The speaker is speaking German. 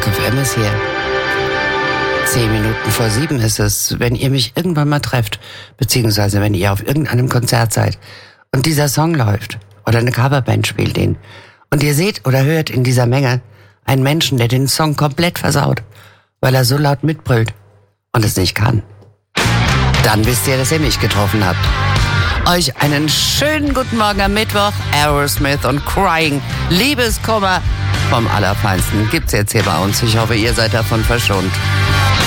Rock FM ist hier. 6:10 ist es, wenn ihr mich irgendwann mal trefft, beziehungsweise wenn ihr auf irgendeinem Konzert seid und dieser Song läuft oder eine Coverband spielt den und ihr seht oder hört in dieser Menge einen Menschen, der den Song komplett versaut, weil er so laut mitbrüllt und es nicht kann, dann wisst ihr, dass ihr mich getroffen habt. Euch einen schönen guten Morgen am Mittwoch. Aerosmith und Crying. Liebeskummer vom Allerfeinsten gibt's jetzt hier bei uns. Ich hoffe, ihr seid davon verschont.